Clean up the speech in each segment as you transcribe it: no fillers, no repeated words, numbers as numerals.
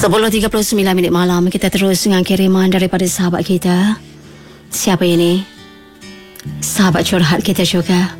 10:39 malam, kita terus dengan kiriman daripada sahabat kita. Siapa ini? Sahabat curhat kita juga.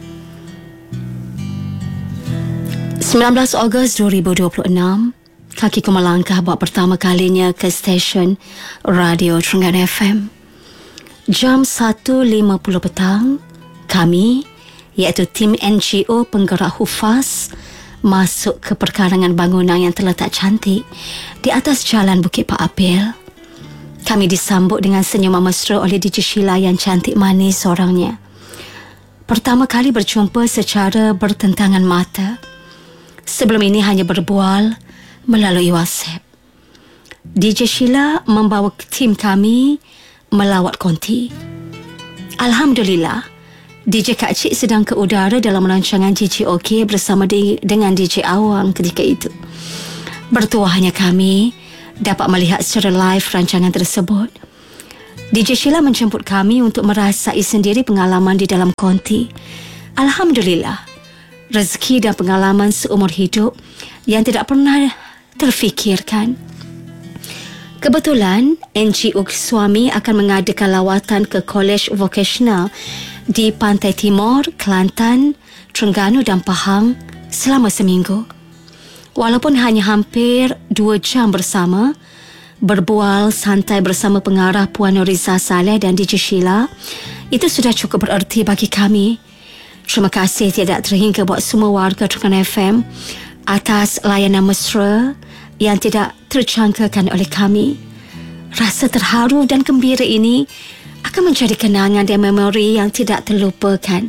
19 Ogos 2026, kakiku melangkah buat pertama kalinya ke stesen Radio Trengganu FM. Jam 1.50 petang, kami, iaitu tim NGO Penggerak Hufaz, masuk ke perkarangan bangunan yang terletak cantik di atas jalan Bukit Pak Apil. Kami disambut dengan senyuman mesra oleh DJ Sheila yang cantik manis orangnya. Pertama kali berjumpa secara bertentangan mata. Sebelum ini hanya berbual melalui WhatsApp. DJ Sheila membawa tim kami melawat konti. Alhamdulillah, DJ Kak Cik sedang ke udara dalam rancangan GGOK bersama dengan DJ Awang ketika itu. Bertuahnya kami dapat melihat secara live rancangan tersebut. DJ Sheila menjemput kami untuk merasai sendiri pengalaman di dalam konti. Alhamdulillah, rezeki dan pengalaman seumur hidup yang tidak pernah terfikirkan. Kebetulan, NGO suami akan mengadakan lawatan ke Kolej Vocational di Pantai Timur, Kelantan, Terengganu dan Pahang selama seminggu. Walaupun hanya hampir 2 jam bersama, berbual santai bersama pengarah Puan Nuriza Saleh dan DJ Sheila, itu sudah cukup bererti bagi kami. Terima kasih tidak terhingga buat semua warga Trengganu FM atas layanan mesra yang tidak terjangkakan oleh kami. Rasa terharu dan gembira ini akan menjadi kenangan dan memori yang tidak terlupakan.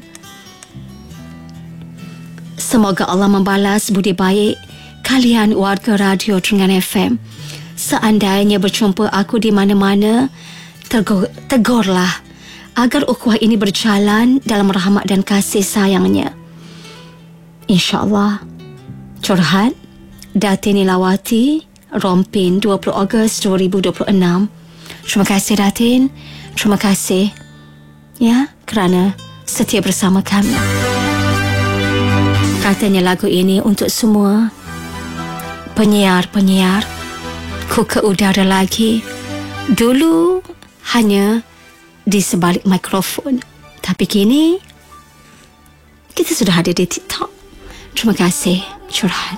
Semoga Allah membalas budi baik kalian warga Radio Trengganu FM. Seandainya berjumpa aku di mana-mana, tegurlah agar ukhuwah ini berjalan dalam rahmat dan kasih sayangnya. InsyaAllah. Curhat Datin Nilawati, Rompin, 20 Ogos 2026. Terima kasih Datin. Terima kasih kerana setia bersama kami. Katanya lagu ini untuk semua penyiar-penyiar. Ku ke udara lagi. Dulu hanya di sebalik mikrofon, tapi kini kita sudah ada di TikTok. Terima kasih curhat.